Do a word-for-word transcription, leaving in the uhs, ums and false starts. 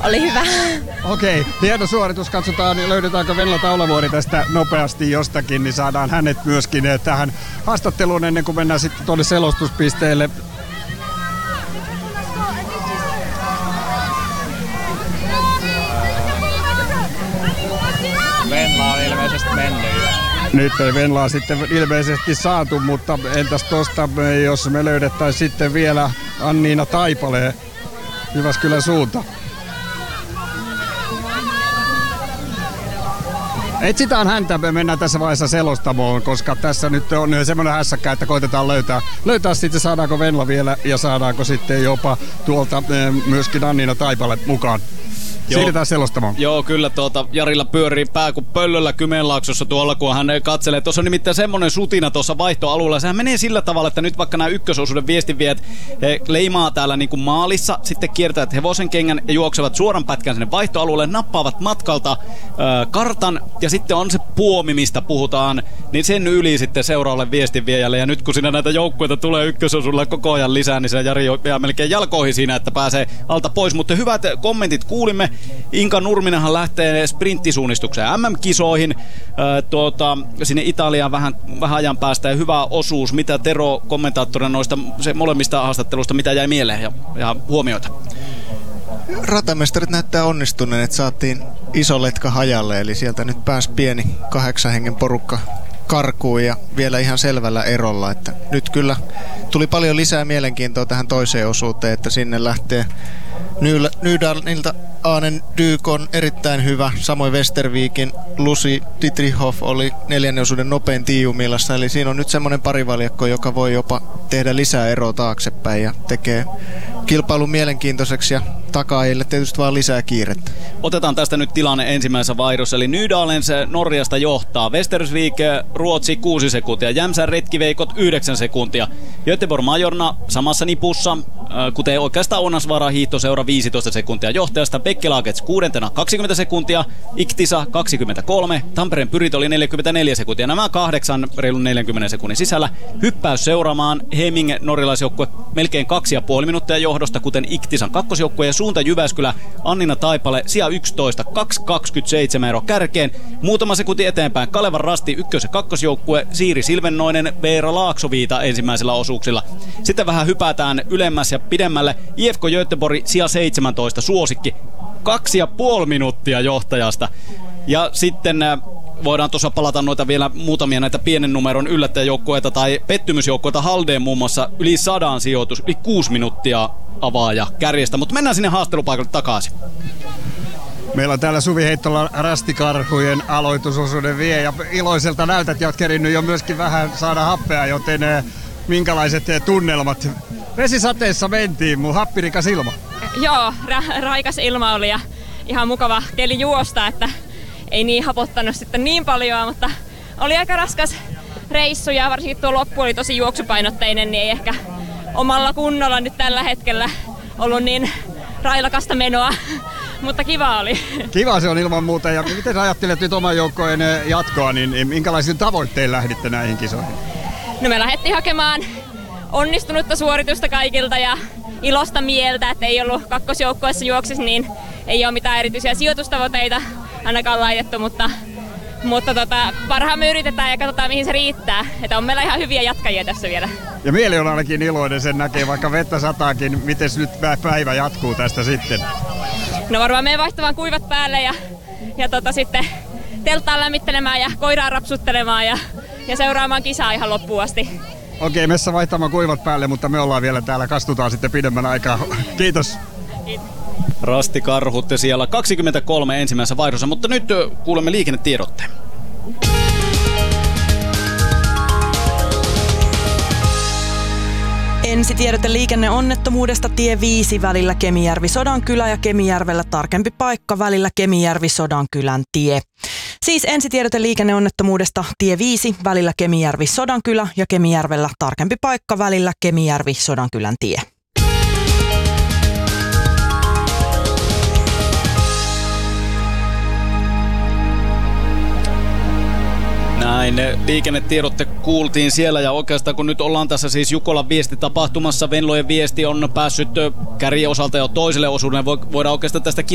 oli hyvä. Okei, okay, hieno suoritus. Katsotaan, löydetäänkö Venla Taulavuori tästä nopeasti jostakin, niin saadaan hänet myöskin tähän haastatteluun ennen kuin mennään sitten tuonne selostuspisteelle. Venla on ilmeisesti mennyt jo. Nyt ei Venlaa sitten ilmeisesti saatu, mutta entäs tosta, jos me löydettäisiin sitten vielä Anniina Taipale Jyväskylän suunta. Etsitään häntä, me mennään tässä vaiheessa selostamoon, koska tässä nyt on semmoinen hässäkkä, että koitetaan löytää, löytää sitten saadaanko Venla vielä ja saadaanko sitten jopa tuolta myöskin Anniina Taipale mukaan. Siirrytään selostamaan. Joo, kyllä tuota Jarilla pyörii pää kuin pöllöllä Kymenlaaksossa tuolla, kun hän katselee. Tuossa on nimittäin semmoinen sutina tuossa vaihtoalueella. Sehän menee sillä tavalla, että nyt vaikka nämä ykkösosuuden viestinviejät he leimaa täällä niin kuin maalissa, sitten kiertävät hevosen kengän ja juoksevat suoran pätkän sinne vaihtoalueelle, nappaavat matkalta ö, kartan ja sitten on se puomi, mistä puhutaan, niin sen yli sitten seuraavalle viestinviejälle. Ja nyt kun siinä näitä joukkueita tulee ykkösosuudella koko ajan lisää, niin se Jari jää melkein jalkoihin siinä, että pääsee alta pois. Mutta hyvät kommentit kuulimme. Inka Nurminenhan lähtee sprinttisuunnistukseen M M-kisoihin äh, tuota, sinne Italiaan vähän, vähän ajan päästä ja hyvä osuus. Mitä Tero kommentaattorina noista se molemmista haastattelusta, mitä jäi mieleen ja, ja huomioita? Ratamestarit näyttää onnistuneen, että saatiin iso letka hajalle, eli sieltä nyt pääsi pieni kahdeksan hengen porukka karkuun ja vielä ihan selvällä erolla, että nyt kyllä tuli paljon lisää mielenkiintoa tähän toiseen osuuteen, että sinne lähtee Nydalnilta Aanen Dyk on erittäin hyvä, samoin Westervikin Lucy Dietrichhoff oli neljännen osuuden nopein tiiumillassa, eli siinä on nyt semmoinen parivaljakko, joka voi jopa tehdä lisää eroa taaksepäin ja tekee kilpailun mielenkiintoiseksi ja takaajille tietysti vaan lisää kiirettä. Otetaan tästä nyt tilanne ensimmäisessä vaihdossa, eli Nydalen se Norjasta johtaa, Westervik Ruotsi kuusi sekuntia, Jämsän retkiveikot yhdeksän sekuntia, Göteborg Majorna samassa nipussa, kuten oikeastaan Onasvara hiihtoseura viisitoista sekuntia johtajasta, Bekkelagets kuudentena kaksikymmentä sekuntia, Iktisa kaksikymmentäkolme, Tampereen Pyrit oli neljäkymmentäneljä sekuntia, nämä kahdeksan reilun neljänkymmenen sekunnin sisällä. Hyppäys seuraamaan Heming norjalaisjoukkue melkein kaksi ja puoli minuuttia johdosta, kuten Iktisan kakkosjoukkue ja suunta Jyväskylä, Anniina Taipale sija yksitoista, kaksi kaksikymmentäseitsemän ero kärkeen, muutama sekunti eteenpäin Kalevan Rasti ykkös- ja kakkosjoukkue, Siiri Silvennoinen, Veera Laaksoviita ensimmäisellä osuuksilla. Sitten vähän hypätään ylemmäs ja pidemmälle, I F K Göteborg sija seitsemäntoista suosikki, kaksi ja puoli minuuttia johtajasta. Ja sitten voidaan tuossa palata noita vielä muutamia näitä pienen numeron yllättäjäjoukkueita tai pettymysjoukkueita. Haldeen muun muassa yli sadan sijoitus, yli kuusi minuuttia avaaja kärjestä. Mutta mennään sinne haastelupaikalle takaisin. Meillä on täällä Suvi Heittola Rastikarhujen aloitusosuuden vie ja iloiselta näytät ja oot kerinnyt jo myöskin vähän saada happea, joten minkälaiset tunnelmat? Vesisateessa mentiin, mun happirikas ilma. Joo, ra- raikas ilma oli ja ihan mukava keli juosta, että ei niin hapottanut sitten niin paljon, mutta oli aika raskas reissu ja varsinkin tuo loppu oli tosi juoksupainotteinen, niin ei ehkä omalla kunnolla nyt tällä hetkellä ollut niin railakasta menoa, mutta kiva oli. Kiva se on ilman muuta. Ja miten sä ajattelet nyt oman joukkojen jatkoa, niin minkälaisiin tavoittein lähditte näihin kisoihin? No me lähdettiin hakemaan onnistunutta suoritusta kaikilta ja ilosta mieltä, että ei ollut kakkosjoukkueessa juoksissa, niin ei ole mitään erityisiä sijoitustavoitteita ainakaan laitettu, mutta, mutta tota, parhaamme yritetään ja katsotaan mihin se riittää. Että on meillä ihan hyviä jatkajia tässä vielä. Ja mieli on ainakin iloinen, sen näkee, vaikka vettä sataakin. Miten nyt päivä jatkuu tästä sitten? No varmaan me vaihtamaan kuivat päälle ja, ja tota, sitten telttaan lämmittelemään ja koiraa rapsuttelemaan ja, ja seuraamaan kisaa ihan loppuun asti. Okei, messä vaihtamaan kuivat päälle, mutta me ollaan vielä täällä, kastutaan sitten pidemmän aikaa. Kiitos. Kiitos. Rasti Karhutte siellä kaksikymmentäkolme ensimmäisessä vaihdossa, mutta nyt kuulemme liikennetiedotteen. Ensitiedote liikenneonnettomuudesta tie viisi välillä Kemijärvi-Sodankylä ja Kemijärvellä tarkempi paikka välillä Kemijärvi-Sodankylän tie. Siis ensitiedote liikenneonnettomuudesta tie viisi välillä Kemijärvi-Sodankylä ja Kemijärvellä tarkempi paikka välillä Kemijärvi-Sodankylän tie. Näin, liikennetiedotte kuultiin siellä ja oikeastaan kun nyt ollaan tässä siis Jukolan viestitapahtumassa, Venlojen viesti on päässyt kärjen osalta jo toiselle osuudelle, voidaan oikeastaan tästä